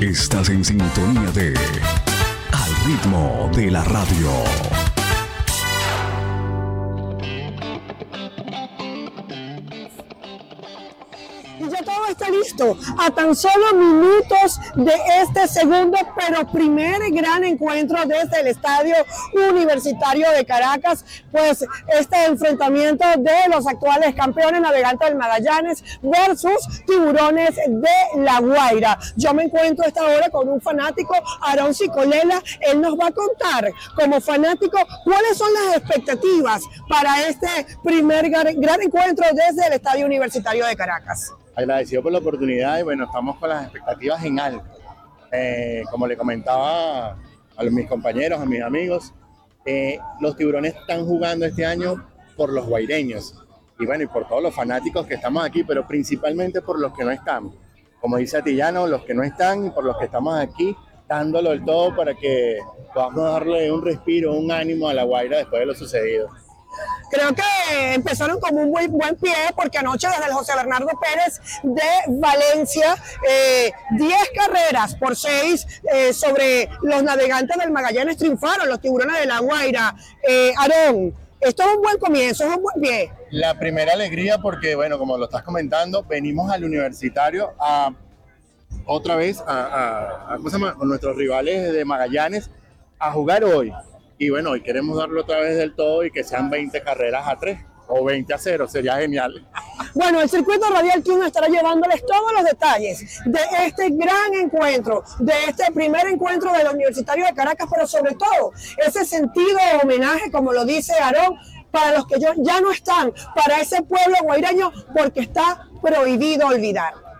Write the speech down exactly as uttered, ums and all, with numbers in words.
Estás en sintonía de Al Ritmo de la Radio. Y ya todo está listo, a tan solo minutos de este segundo, pero primer gran encuentro desde el Estadio Universitario de Caracas, pues este enfrentamiento de los actuales campeones Navegantes del Magallanes versus Tiburones de La Guaira. Yo me encuentro a esta hora con un fanático, Aarón Cicolela. Él nos va a contar, como fanático, cuáles son las expectativas para este primer gran, gran encuentro desde el Estadio Universitario de Caracas. Agradecido por la oportunidad y bueno, estamos con las expectativas en alto. Eh, como le comentaba a mis compañeros, a mis amigos, eh, los Tiburones están jugando este año por los guaireños y bueno, y por todos los fanáticos que estamos aquí, pero principalmente por los que no están. Como dice Atillano, los que no están y por los que estamos aquí, dándolo del todo para que podamos darle un respiro, un ánimo a La Guaira después de lo sucedido. Creo que empezaron como un muy buen pie, porque anoche desde el José Bernardo Pérez de Valencia, eh, diez carreras por seis eh, sobre los Navegantes del Magallanes triunfaron los Tiburones de La Guaira. Eh, Aarón, esto es un buen comienzo, es un buen pie. La primera alegría porque, bueno, como lo estás comentando, venimos al Universitario a otra vez a, a, a, ¿cómo se llama? Con nuestros rivales de Magallanes a jugar hoy. Y bueno, hoy queremos darlo otra vez del todo y que sean veinte carreras a tres o veinte a cero, sería genial. Bueno, el Circuito Radial Team estará llevándoles todos los detalles de este gran encuentro, de este primer encuentro del Universitario de Caracas, pero sobre todo ese sentido de homenaje, como lo dice Aarón, para los que ya no están, para ese pueblo guaireño, porque está prohibido olvidar.